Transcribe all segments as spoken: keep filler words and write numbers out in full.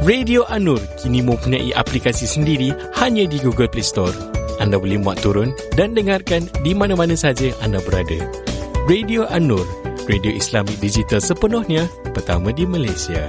Radio An-Nur kini mempunyai aplikasi sendiri hanya di Google Play Store. Anda boleh muat turun dan dengarkan di mana-mana saja anda berada. Radio An-Nur, radio Islamik digital sepenuhnya pertama di Malaysia.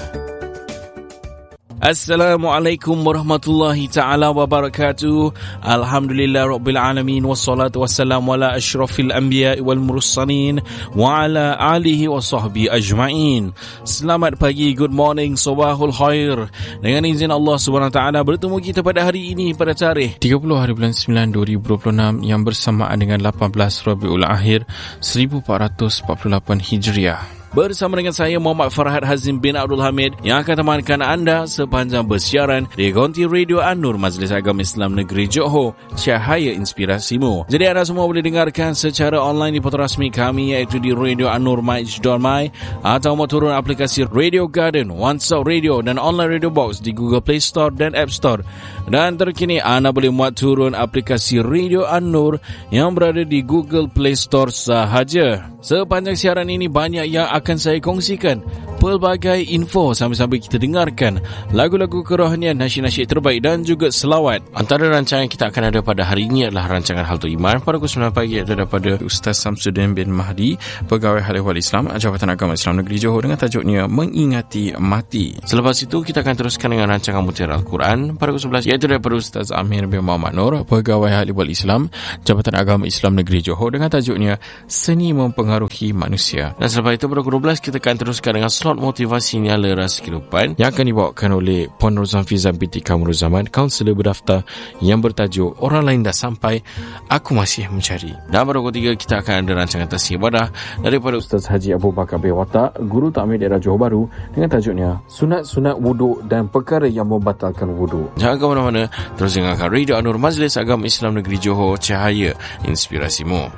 Assalamualaikum warahmatullahi ta'ala wabarakatuh. Alhamdulillah Rabbil Alamin. Wassalatu wassalamu ala ashrafil anbiya wal mursalin wa ala alihi wa sahbihi ajma'in. Selamat pagi, good morning, sobahul khair. Dengan izin Allah subhanahu wa ta'ala, bertemu kita pada hari ini pada tarikh tiga puluh hari bulan sembilan dua ribu dua puluh enam yang bersamaan dengan lapan belas Rabiul Akhir seribu empat ratus empat puluh lapan Hijriah. Bersama dengan saya Muhammad Farhad Hazim bin Abdul Hamid yang akan temankan anda sepanjang bersiaran di Konti Radio An-Nur Majlis Agama Islam Negeri Johor, cahaya inspirasimu. Jadi anda semua boleh dengarkan secara online di portal rasmi kami iaitu di radio an nur maj dot my atau mau turun aplikasi Radio Garden, One Sound Radio dan Online Radio Box di Google Play Store dan App Store. Dan terkini anda boleh muat turun aplikasi Radio An-Nur yang berada di Google Play Store sahaja. Sepanjang siaran ini banyak yang akan saya kongsikan pelbagai info sambil-sambil kita dengarkan lagu-lagu kerohanian, nasyid-nasyid terbaik dan juga selawat. Antara rancangan kita akan ada pada hari ini adalah rancangan Haltul Iman pada pukul sembilan pagi, iaitu daripada Ustaz Samsudin bin Mahdi, Pegawai Hal Ehwal Islam Jabatan Agama Islam Negeri Johor, dengan tajuknya Mengingati Mati. Selepas itu kita akan teruskan dengan rancangan Mutiara Al-Quran pada pukul sebelas, iaitu daripada Ustaz Amir bin Muhammad Nur, Pegawai Hal Ehwal Islam Jabatan Agama Islam Negeri Johor, dengan tajuknya Seni Mempengaruhi Manusia. Dan selepas itu pada pukul dua belas kita akan teruskan dengan slot motivasi nyala rasa kehidupan yang akan dibawakan oleh Puan Rozan Fizan binti Kamrul Zaman, kaunselor berdaftar yang bertajuk Orang Lain Dah Sampai, Aku Masih Mencari. Dan pada pukul tiga kita akan ada rancangan Tasbih Ibadah daripada Ustaz Haji Abu Bakar bin Watak, Guru Takmir Daerah Johor Bahru, dengan tajuknya Sunat-sunat wuduk dan perkara yang membatalkan wuduk. Jangan ke mana-mana, terus dengarkan Radio An-Nur Majlis Agama Islam Negeri Johor, cahaya inspirasimu.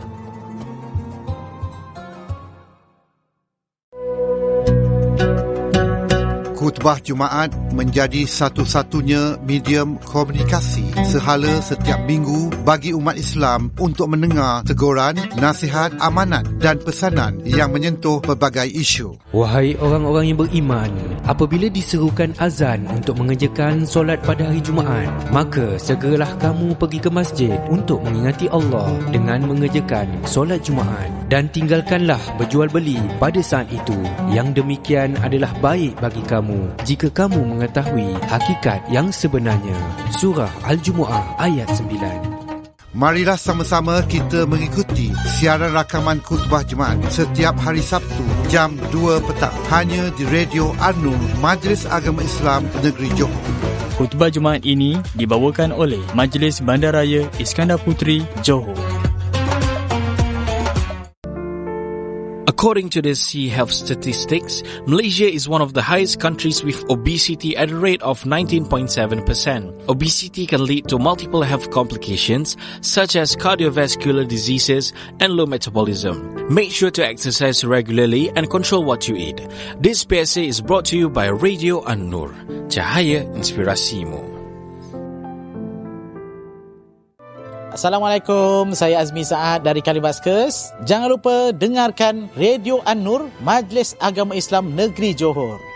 Khutbah Jumaat menjadi satu-satunya medium komunikasi sehala setiap minggu bagi umat Islam untuk mendengar teguran, nasihat, amanat dan pesanan yang menyentuh pelbagai isu. Wahai orang-orang yang beriman, apabila diserukan azan untuk mengerjakan solat pada hari Jumaat, maka segeralah kamu pergi ke masjid untuk mengingati Allah dengan mengerjakan solat Jumaat, dan tinggalkanlah berjual beli pada saat itu. Yang demikian adalah baik bagi kamu jika kamu mengetahui hakikat yang sebenarnya. Surah Al-Jumu'ah ayat sembilan. Marilah sama-sama kita mengikuti siaran rakaman khutbah Jumaat setiap hari Sabtu jam dua petang hanya di Radio An-Nur Majlis Agama Islam Negeri Johor. Khutbah Jumaat ini dibawakan oleh Majlis Bandaraya Iskandar Puteri, Johor. According to the C Health statistics, Malaysia is one of the highest countries with obesity at a rate of nineteen point seven percent. Obesity can lead to multiple health complications such as cardiovascular diseases and low metabolism. Make sure to exercise regularly and control what you eat. This P S A is brought to you by Radio An-Nur, cahaya inspirasimu. Assalamualaikum, saya Azmi Saad dari Kalibaskes. Jangan lupa dengarkan Radio An-Nur Majlis Agama Islam Negeri Johor.